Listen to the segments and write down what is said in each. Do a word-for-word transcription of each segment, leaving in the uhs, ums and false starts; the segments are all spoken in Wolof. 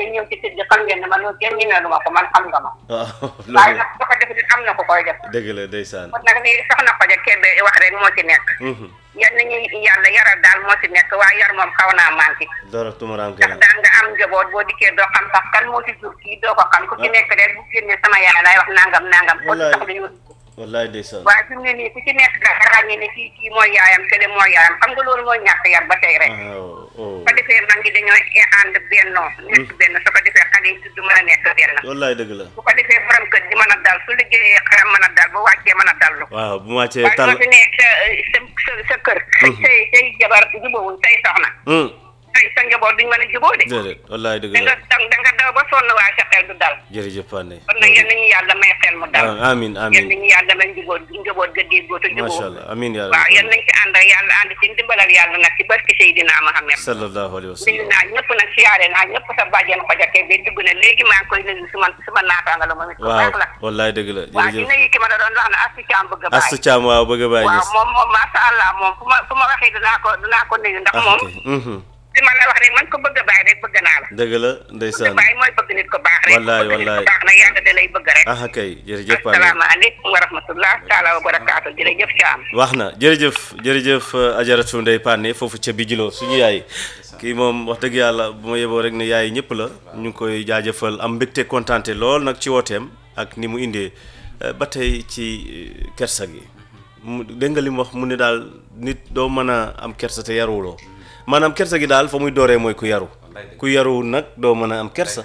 ñëw ci tëj xam ngeen ne man loolu kenn ñemee lu ma ko man xam nga ma. waaw waaye nag su ko def di am na ko koy def. dëgg la ndeysaan. kon nag ni soxna Kodja Kébé wax rek moo ci nekk. yan nañu yàlla yaral daal moo ci nekk waaye yar moom xaw naa manqué. dara tumaranke ndax daan nga am njaboot boo dikkee doo xam sax kan moo ci jur kii doo ko xam ku ci nekk rek bu génnee sama yaay laay wax nangam nangam. wallaay ko dañu wallaay ndeysaan. waaye fi mu ne nii ku ci nekk da ràññee ne kii kii mooy yaayam kële mooy yaayam xam nga loolu mooy ñàkk yar ba tey rek. su ko defee mag ñi dañoo ànd bennoo nekk benn su ko defee xale yi tudd mën a nekk benn. wallaay dëgg la. su ko defee borom kër gi mën a dal su liggéeyee xaram mën a dal bu wàccee mën a dallu. waaw bu wàccee tal waaye soo fi nekk sa sa sa kër. say say jabar jubóowul say soxna. say sa njaboot duñ mën a jubóo de. déedéet wallaay dëgg da la. nga da nga daw ba sonn waaye sa xel du dal. jërëjëf Fane. kon nag yéen nañu yàlla may xel mu dal. amiin amiin yéen nañu yàlla may njaboot njaboot ga déggoo te jubóo. macha allah amiin yaa waaw yéen nañ ci ànd ak yàlla ànd ci ndimbalal yàlla nag ci barki Seydina Muhammad. sallallahu alayhi wa nuyu sallam. naa ñëpp nag siyaare naa ñëpp sa bàjjen Kodja Kébé dugg na léegi maa ngi koy nuyu suma suma naataanga la moom it. waaw baax la wallaay dëgg la waaw jërëjëf. dina yi ki ma la doon wax ne Astu Caam bëgg a bàyyi. Astu Caam waaw bëgg a bàyyi waaw gis. moom moom macha allah moom fu ma fu ma waxee dinaa ko dinaa ko nuyu ndax moom. li ma la wax rek man ko bëgg a bàyyi rek bëgg naa la. dëgg la ndeysaan. bàyyi mooy bëgg nit ko baax rek. wallaay bëgg nit wallaay. ko baax nag yàlla da lay bëgg rek. ah kay jërëjëf Fane. asalaamaaleykum wa rahmatullah taala wa barakaatu jërëjëf Caam. wax na jërëjëf jërëjëf Ajaratu Ndeye Fane foofu ca Bijilo suñu yaay kii moom wax dëgg yàlla bu ma yeboo rek ne yaay ñëpp la ñu ngi koy jaajëfal am mbégte kontaante lool nag ci wooteem ak ni mu indee ba tey ci kersa gi mu dégg nga li mu wax mu ne daal nit doo mën a am kersa te yaruwuloo maanaam kersa gi daal fa muy dooree mooy ku yaru ku yaruwul nag doo mën a am kersa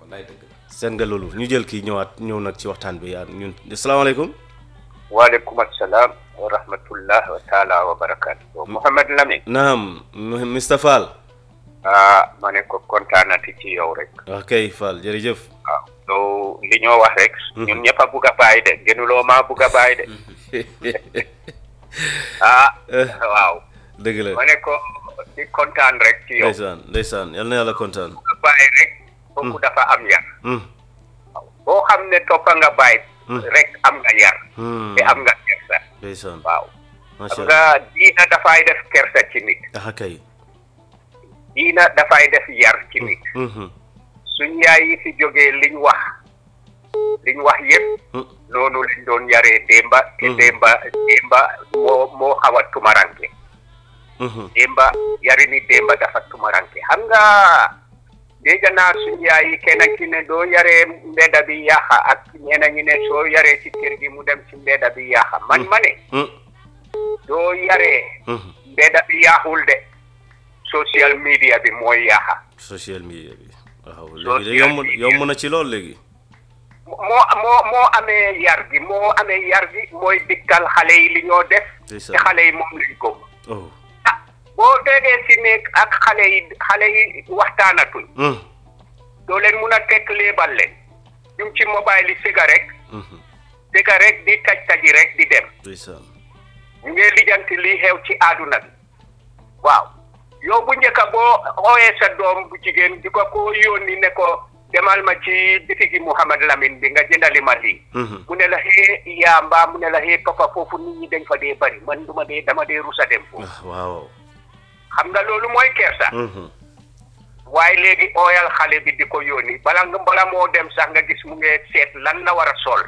seen nga loolu ñu jël kii ñëwaat ñëw nag ci waxtaan bi yaa ñun asalaamaaleykum. waaleykum asalaam wa rahmatullah wa taala wa barakaatu. Mouhamed Lamine. naam Mister Fall. ah ma ne ko kontaanati ci yow rek. ok Fall jërëjëf. waaw yow li ñoo wax rek. ñun ñëpp a bugg a bàyyi de gënuloo maa bugg a bàyyi de. ah. waaw. dëgg la ma ne ko di kontaan rek ci yow. ndeysaan ndeysaan yal na yàlla kontaan. nga bàyyi rek. kooku dafa am yar. waaw boo xam ne toppa nga bàyyi. rek am nga yar. te am nga kersa. ndeysaan waaw. macha xam allah nga diina dafay def kersa ci nit. ah kay. diina dafay def yar ci nit. suñ yaay yi fi jógee liñ wax liñ wax yëpp. noonu lañ doon yaree démba. te démba démba moo moo xaw a tumaranke. démba yari ni démba dafa tumaranke xam nga dégg naa suñ yaay yi kenn ki ne doo yaree mbedda bi yaaxa ak ñeneen ñi ne soo yaree ci kër gi mu dem ci mbedda bi yaaxa man ma ne. doo yaree. mbedda bi yaaxul de. social media bi mooy yaaxa. social media bi waaw léegi de yomb yomb na ci lool léegi. moo moo moo amee yar gi moo amee yar gi mooy dikkal xale yi li ñoo def. te xale yi moom lañ ko. ah boo déggee si nekk ak xale yi xale yi waxtaanatuñ. doo leen mun a tekk léebal leen. ñu ci mobile yi siga rek. siga rek di taj taji rek di dem. ñu ngi lijjanti lii xew ci àdduna bi waaw. yow bu njëkk boo ooyee sa doom bu jigéen di ko ko yónni ne ko demal ma ci bitigi Mouhamed Lamine bi nga jëndali ma lii. mu ne la xee yaa mbaa mu ne la xee papa foofu nit ñi dañ fa dee bari man duma dee dama dee rusa dem foofu. waaw. xam nga loolu mooy kersa. waaye léegi ooyal xale bi di ko yónni bala nga bala moo dem sax nga gis mu ngi seet lan la war a sol.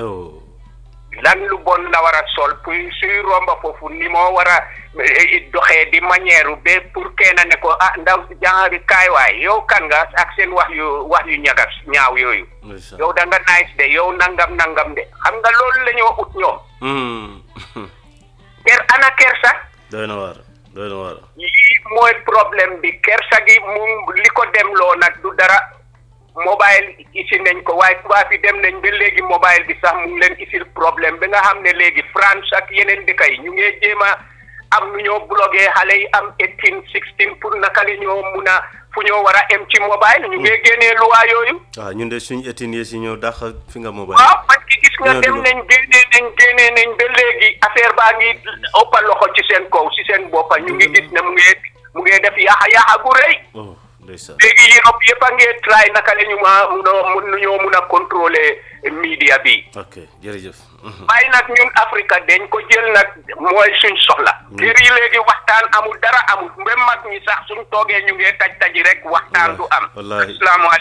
lan lu bon la war a sol puis suy romba foofu ni moo war a doxee di manière ba pour kenn ne ko ah ndaw jàng bi kaay waay yow kan nga ak seen wax yu wax yu ñagas ñaaw yooyu. yow da nga nice de yow nangam nangam de xam nga loolu la ñoo ut ñoom. ker ana kersa. doy na waar doy na waar. lii mooy problème bi kersa gi mu li ko dem loo nag du dara. mobile isi nañ ko waaye tubaab yi dem nañ ba léegi mobile bi sax mu ngi leen isil problème bi nga xam ne léegi France ak yeneen dëkk yi ñu ngi jéem a am nu ñoo bloqué xale yi am eighteen sixteen pour naka la ñoo mun a fu ñoo war a em ci mobile ñu ngi génnee luwaa yooyu. waaw ñun de suñu eighteen yi si ñëw dàq fi nga mobile. waaw parce que gis nga dem nañ génnee nañ génnee nañ ba léegi affaire baa ngi ëppal loxo ci seen kaw ci seen boppa ñu ngi gis ne mu ngi mu ngi def yaaxa yaaxa gu rëy. léegi Europe yëpp a ngi try naka la ñu ma mun a mun ñoo mun a contrôler media bi. ok jërëjëf. waaye nag ñun Afrique dañ ko jël nag mooy suñ soxla. kër yi léegi waxtaan amul dara amul même mag ñi sax suñ toogee ñu ngi taj taji rek waxtaan du am. wallaahi asalaamaaleykum.